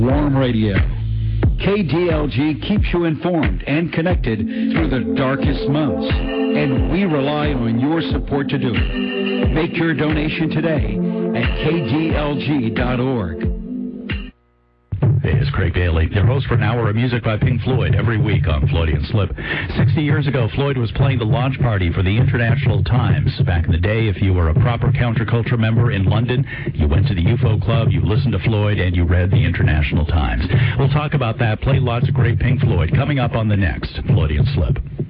Warm Radio. KDLG keeps you informed and connected through the darkest months, and we rely on your support to do it. Make your donation today at kdlg.org. Hey, it's Craig Daly, your host for an hour of music by Pink Floyd every week on Floydian Slip. 60 years ago, Floyd was playing the launch party for the International Times. Back in the day, if you were a proper counterculture member in London, you went to the UFO Club, you listened to Floyd, and you read the International Times. We'll talk about that, play lots of great Pink Floyd, coming up on the next Floydian Slip.